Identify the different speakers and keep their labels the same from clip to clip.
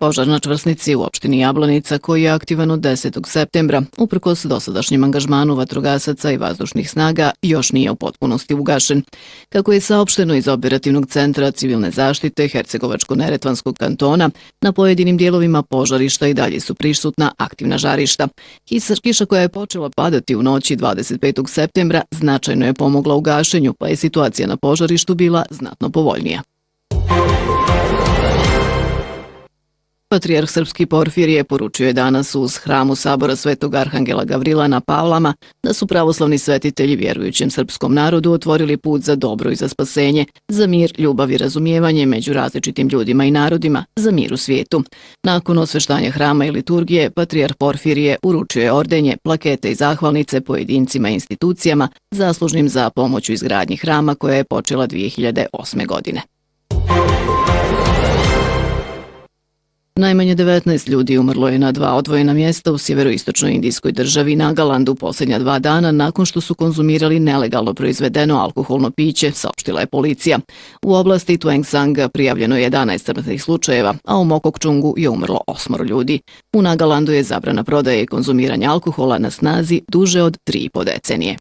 Speaker 1: Požar na čvrsnici u opštini Jablanica koji je aktivan od 10. septembra, uprkos dosadašnjem angažmanu vatrogasaca i vazdušnih snaga, još nije u potpunosti ugašen. Kako je saopšteno iz operativnog centra civilne zaštite Hercegovačko-Neretvanskog kantona, na pojedinim dijelovima požarišta i dalje su prisutna aktivna žarišta. Kiša koja je počela padati u noći 25. septembra značajno je pomogla u gašenju, pa je situacija na požarištu bila znatno povoljnija. Patrijarh srpski Porfirije poručio je danas uz hramu Sabora Svetog Arhangela Gavrila na Pavlama da su pravoslavni svetitelji vjerujućem srpskom narodu otvorili put za dobro i za spasenje, za mir, ljubav i razumijevanje među različitim ljudima i narodima, za mir u svijetu. Nakon osveštanja hrama i liturgije, Patrijarh Porfirije uručio je ordenje, plakete i zahvalnice pojedincima i institucijama zaslužnim za pomoć u izgradnji hrama koja je počela 2008. godine. Najmanje 19 ljudi umrlo je na 2 odvojena mjesta u sjeveroistočnoj indijskoj državi Nagalandu posljednja 2 dana nakon što su konzumirali nelegalno proizvedeno alkoholno piće, saopštila je policija. U oblasti Twangsanga prijavljeno je 11 smrtnih slučajeva, a u Mokokchungu je umrlo 8 ljudi. U Nagalandu je zabrana prodaje i konzumiranja alkohola na snazi duže od 3,5 decenije.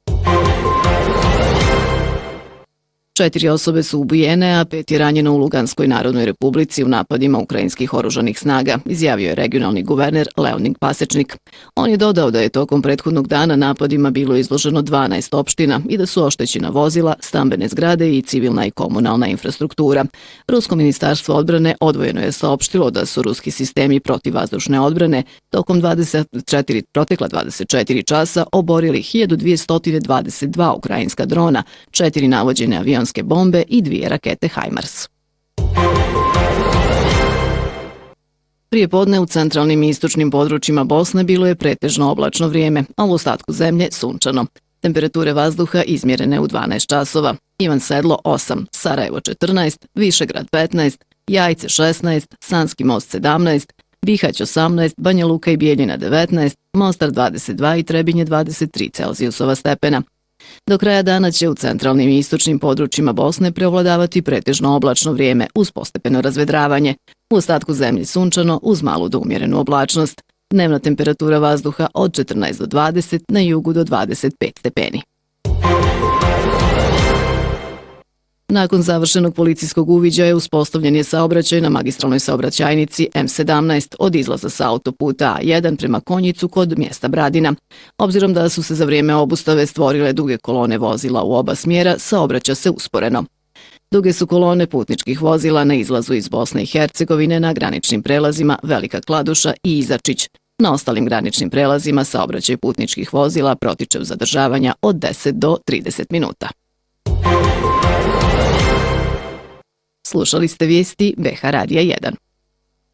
Speaker 1: 4 osobe su ubijene, a 5 je ranjeno u Luganskoj narodnoj republici u napadima ukrajinskih oružanih snaga, izjavio je regionalni guverner Leonid Pasečnik. On je dodao da je tokom prethodnog dana napadima bilo izloženo 12 opština i da su oštećena vozila, stambene zgrade i civilna i komunalna infrastruktura. Rusko ministarstvo odbrane odvojeno je saopštilo da su ruski sistemi protivvazdušne odbrane tokom protekla 24 časa oborili 1222 ukrajinska drona, 4 navođene avionske bombe i 2 rakete HIMARS. Prije podne u centralnim i istočnim područjima Bosne bilo je pretežno oblačno vrijeme, a u ostatku zemlje sunčano. Temperature vazduha izmjerene u 12 časova. Ivan Sedlo 8, Sarajevo 14, Višegrad 15, Jajce 16, Sanski Most 17, Bihać 18, Banja Luka i Bijeljina 19, Mostar 22 i Trebinje 23 Celzijusova stepena. Do kraja dana će u centralnim i istočnim područjima Bosne preovladavati pretežno oblačno vrijeme uz postepeno razvedravanje. U ostatku zemlje sunčano uz malu do umjerenu oblačnost. Dnevna temperatura vazduha od 14 do 20, na jugu do 25 stepeni. Nakon završenog policijskog uviđaja uspostavljen je saobraćaj na magistralnoj saobraćajnici M17 od izlaza sa autoputa A1 prema Konjicu kod mjesta Bradina. Obzirom da su se za vrijeme obustave stvorile duge kolone vozila u oba smjera, saobraća se usporeno. Duge su kolone putničkih vozila na izlazu iz Bosne i Hercegovine na graničnim prelazima Velika Kladuša i Izačić. Na ostalim graničnim prelazima saobraćaj putničkih vozila protiče uz zadržavanja od 10 do 30 minuta. Slušali ste vijesti BH Radija 1.